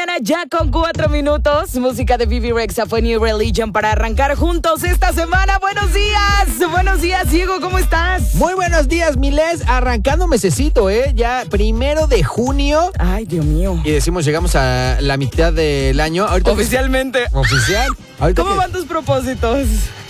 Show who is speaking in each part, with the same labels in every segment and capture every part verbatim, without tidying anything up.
Speaker 1: mañana, ya con cuatro minutos. Música de Bebe Rexha fue New Religion para arrancar juntos esta semana. Buenos días, buenos días, Diego, ¿cómo estás?
Speaker 2: Muy buenos días, Miles. Arrancando mesecito, ¿eh? Ya primero de junio.
Speaker 1: Ay, Dios mío.
Speaker 2: Y decimos, llegamos a la mitad del año. Ahorita
Speaker 1: Oficialmente.
Speaker 2: Que... Oficial. Ahorita
Speaker 1: ¿Cómo
Speaker 2: que...
Speaker 1: van tus propósitos?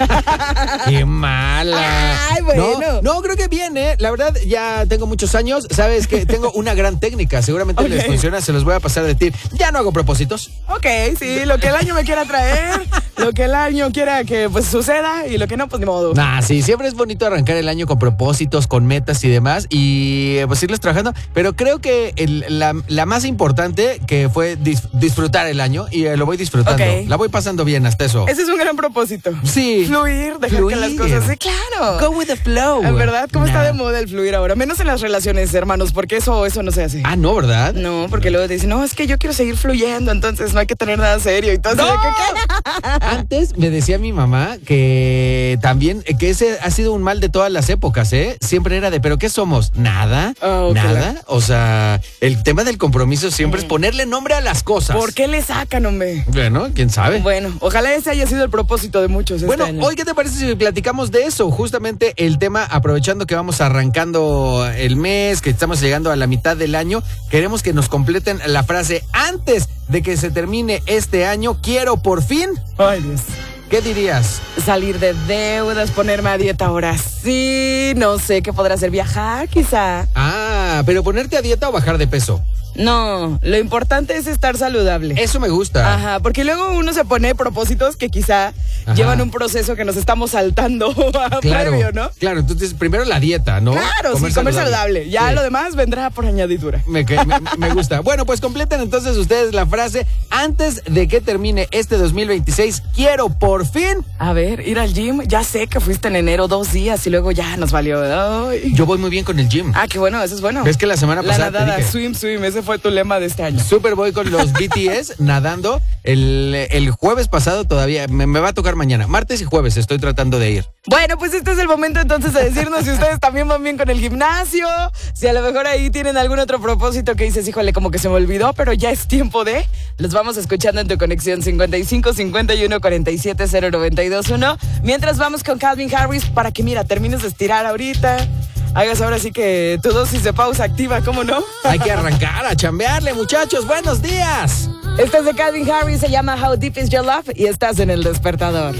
Speaker 2: ¡Qué mala!
Speaker 1: Ay, bueno.
Speaker 2: No, no, creo que bien, ¿eh? La verdad, ya tengo muchos años. Sabes que tengo una gran técnica. Seguramente
Speaker 1: Okay.
Speaker 2: les funciona. Se los voy a pasar de ti. Ya no hago propósitos.
Speaker 1: Ok, sí, lo que el año me quiera traer, lo que el año quiera que pues suceda y lo que no, pues ni modo.
Speaker 2: Nah, sí, siempre es bonito arrancar el año con propósitos, con metas y demás. Y pues irles trabajando. Pero creo que el, la, la más importante que fue dis, disfrutar el año. Y eh, lo voy disfrutando.
Speaker 1: Okay.
Speaker 2: La voy pasando bien hasta eso.
Speaker 1: Ese es un gran propósito.
Speaker 2: Sí.
Speaker 1: Fluir, dejar
Speaker 2: Fluir.
Speaker 1: que las cosas... Sí, claro.
Speaker 2: Go with the flow.
Speaker 1: En verdad, ¿cómo
Speaker 2: nah.
Speaker 1: está de moda el fluir ahora? Menos en las relaciones, hermanos, porque eso, eso no se hace.
Speaker 2: Ah, no, ¿verdad?
Speaker 1: No, porque luego dicen, no, es que yo quiero seguir fluyendo, entonces no hay que tener nada serio. Y todo
Speaker 2: ¡No!
Speaker 1: así de que, ¿qué?
Speaker 2: Antes me decía mi mamá que también, que ese ha sido un mal de todas las épocas, ¿eh? Siempre era de, ¿pero qué somos? ¿Nada?
Speaker 1: Oh,
Speaker 2: ¿Nada?
Speaker 1: claro.
Speaker 2: O sea, el tema del compromiso siempre mm. es ponerle nombre a las cosas.
Speaker 1: ¿Por qué le sacan, hombre?
Speaker 2: Bueno, quién sabe.
Speaker 1: Bueno, ojalá ese haya sido el propósito de muchos
Speaker 2: Bueno,
Speaker 1: este año.
Speaker 2: hoy, ¿qué te parece si platicamos de eso? Justamente el tema, aprovechando que vamos arrancando el mes, que estamos llegando a la mitad del año, queremos que nos completen la frase antes de que se termine este año. Quiero por fin.
Speaker 1: Ay, Dios.
Speaker 2: ¿Qué dirías?
Speaker 1: Salir de deudas, ponerme a dieta ahora sí, no sé qué podrá ser, viajar quizá.
Speaker 2: Ah, pero ponerte a dieta o bajar de peso.
Speaker 1: No, lo importante es estar saludable.
Speaker 2: Eso me gusta.
Speaker 1: Ajá, porque luego uno se pone propósitos que quizá Ajá. llevan un proceso que nos estamos saltando a
Speaker 2: claro,
Speaker 1: previo, ¿no?
Speaker 2: Claro, entonces primero la dieta, ¿no?
Speaker 1: Claro, comer sí, comer saludable. saludable. Ya sí. Lo demás vendrá por añadidura.
Speaker 2: Me, me, me gusta. Bueno, pues completen entonces ustedes la frase antes de que termine este dos mil veintiséis. Quiero por fin.
Speaker 1: A ver, ir al gym. Ya sé que fuiste en enero dos días y luego ya nos valió. Ay.
Speaker 2: Yo voy muy bien con el gym.
Speaker 1: Ah, qué bueno, eso es bueno.
Speaker 2: ¿Ves que la semana
Speaker 1: la
Speaker 2: pasada
Speaker 1: nadada,
Speaker 2: te dije?
Speaker 1: swim, swim, ese fue tu lema de este año.
Speaker 2: Súper voy con los B T S nadando. El, el jueves pasado todavía, me, me va a tocar mañana. Martes y jueves estoy tratando de ir.
Speaker 1: Bueno, pues este es el momento entonces de decirnos si ustedes también van bien con el gimnasio, si a lo mejor ahí tienen algún otro propósito que dices, híjole, como que se me olvidó, pero ya es tiempo de... Los vamos escuchando en tu conexión cincuenta y cinco, cincuenta y uno, cuarenta y siete, cero noventa y dos uno. Mientras vamos con Calvin Harris para que, mira, termines de estirar ahorita. Hagas ahora sí que tu dosis de pausa activa, ¿cómo no?
Speaker 2: Hay que arrancar a chambearle, muchachos. ¡Buenos días!
Speaker 1: Este es de Calvin Harris, se llama How Deep Is Your Love y estás en El Despertador.